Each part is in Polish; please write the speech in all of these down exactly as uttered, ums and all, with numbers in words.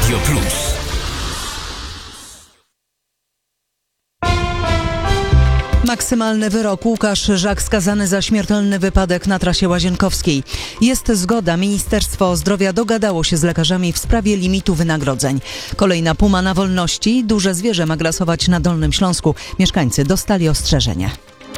Radio Plus. Maksymalny wyrok. Łukasz Żak skazany za śmiertelny wypadek na trasie łazienkowskiej. Jest zgoda. Ministerstwo Zdrowia dogadało się z lekarzami w sprawie limitu wynagrodzeń. Kolejna puma na wolności. Duże zwierzę ma grasować na Dolnym Śląsku. Mieszkańcy dostali ostrzeżenie.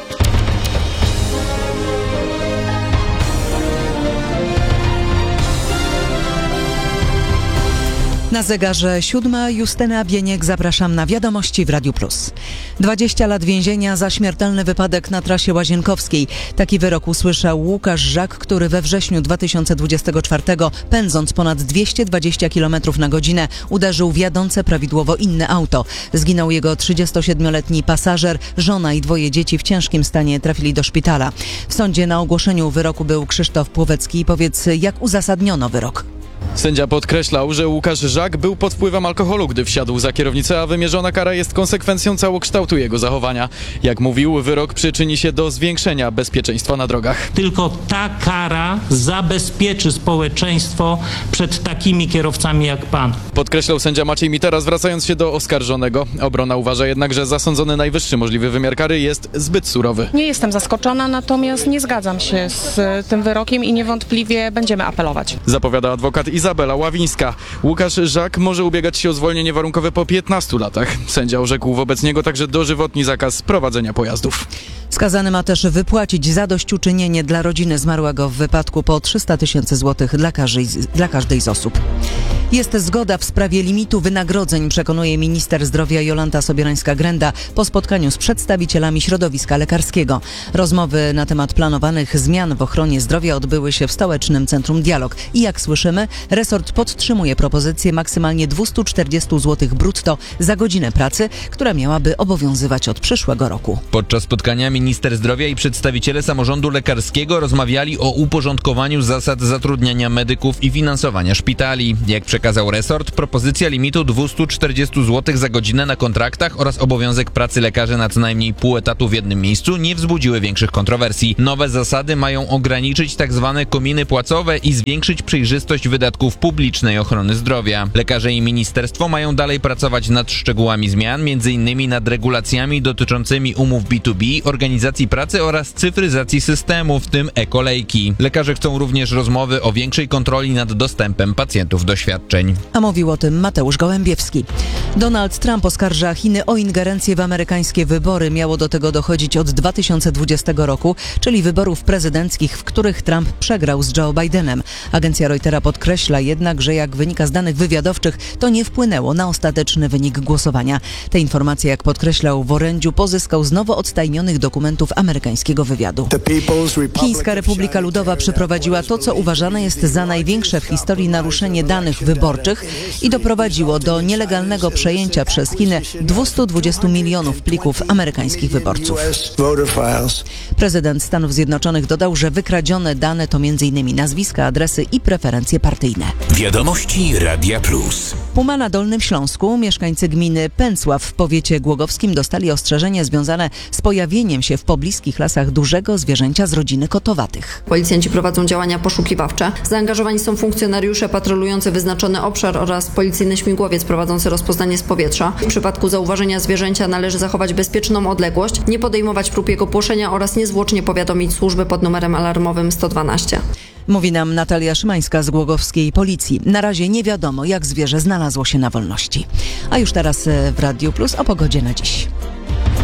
Na zegarze siódma. Justyna Bieniek, zapraszam na wiadomości w Radiu Plus. dwadzieścia lat więzienia za śmiertelny wypadek na trasie łazienkowskiej. Taki wyrok usłyszał Łukasz Żak, który we wrześniu dwa tysiące dwudziestego czwartego, pędząc ponad dwieście dwadzieścia kilometrów na godzinę, uderzył w jadące prawidłowo inne auto. Zginął jego trzydziestosiedmioletni pasażer, żona i dwoje dzieci w ciężkim stanie trafili do szpitala. W sądzie na ogłoszeniu wyroku był Krzysztof Płowecki. Powiedz, jak uzasadniono wyrok? Sędzia podkreślał, że Łukasz Żak był pod wpływem alkoholu, gdy wsiadł za kierownicę, a wymierzona kara jest konsekwencją całokształtu jego zachowania. Jak mówił, wyrok przyczyni się do zwiększenia bezpieczeństwa na drogach. Tylko ta kara zabezpieczy społeczeństwo przed takimi kierowcami jak pan. Podkreślał sędzia Maciej Mitera, zwracając się do oskarżonego. Obrona uważa jednak, że zasądzony najwyższy możliwy wymiar kary jest zbyt surowy. Nie jestem zaskoczona, natomiast nie zgadzam się z tym wyrokiem i niewątpliwie będziemy apelować. Zapowiada adwokat Izabela Ławińska. Łukasz Żak może ubiegać się o zwolnienie warunkowe po piętnastu latach. Sędzia orzekł wobec niego także dożywotni zakaz prowadzenia pojazdów. Skazany ma też wypłacić zadośćuczynienie dla rodziny zmarłego w wypadku po trzysta tysięcy złotych dla każdej, dla każdej z osób. Jest zgoda w sprawie limitu wynagrodzeń, przekonuje minister zdrowia Jolanta Sobierańska-Grenda po spotkaniu z przedstawicielami środowiska lekarskiego. Rozmowy na temat planowanych zmian w ochronie zdrowia odbyły się w Stołecznym Centrum Dialog. I jak słyszymy, resort podtrzymuje propozycję maksymalnie dwieście czterdzieści złotych brutto za godzinę pracy, która miałaby obowiązywać od przyszłego roku. Podczas spotkania minister zdrowia i przedstawiciele samorządu lekarskiego rozmawiali o uporządkowaniu zasad zatrudniania medyków i finansowania szpitali. Jak przekazał resort, propozycja limitu dwieście czterdzieści złotych za godzinę na kontraktach oraz obowiązek pracy lekarzy na co najmniej pół etatu w jednym miejscu nie wzbudziły większych kontrowersji. Nowe zasady mają ograniczyć tzw. kominy płacowe i zwiększyć przejrzystość wydatków publicznej ochrony zdrowia. Lekarze i ministerstwo mają dalej pracować nad szczegółami zmian, między innymi nad regulacjami dotyczącymi umów B dwa B, organizacji pracy oraz cyfryzacji systemu, w tym e-kolejki. Lekarze chcą również rozmowy o większej kontroli nad dostępem pacjentów do świadczeń. A mówił o tym Mateusz Gołębiewski. Donald Trump oskarża Chiny o ingerencję w amerykańskie wybory. Miało do tego dochodzić od dwa tysiące dwudziestego roku, czyli wyborów prezydenckich, w których Trump przegrał z Joe Bidenem. Agencja Reutera podkreśla jednak, że jak wynika z danych wywiadowczych, to nie wpłynęło na ostateczny wynik głosowania. Te informacje, jak podkreślał w orędziu, pozyskał z nowo odstajnionych dokumentów amerykańskiego wywiadu. Chińska Republika Ludowa przeprowadziła to, co uważane jest za największe w historii naruszenie danych wyborczych i doprowadziło do nielegalnego przejęcia przez Chiny dwieście dwadzieścia milionów plików amerykańskich wyborców. Prezydent Stanów Zjednoczonych dodał, że wykradzione dane to między innymi nazwiska, adresy i preferencje partyjne. Wiadomości Radia Plus. Puma na Dolnym Śląsku. Mieszkańcy gminy Pęcław w powiecie głogowskim dostali ostrzeżenie związane z pojawieniem się w pobliskich lasach dużego zwierzęcia z rodziny kotowatych. Policjanci prowadzą działania poszukiwawcze. Zaangażowani są funkcjonariusze patrolujący wyznaczony obszar oraz policyjny śmigłowiec prowadzący rozpoznanie z powietrza. W przypadku zauważenia zwierzęcia należy zachować bezpieczną odległość, nie podejmować prób jego płoszenia oraz niezwłocznie powiadomić służby pod numerem alarmowym sto dwanaście. Mówi nam Natalia Szymańska z głogowskiej policji. Na razie nie wiadomo, jak zwierzę znalazło się na wolności. A już teraz w Radiu Plus o pogodzie na dziś.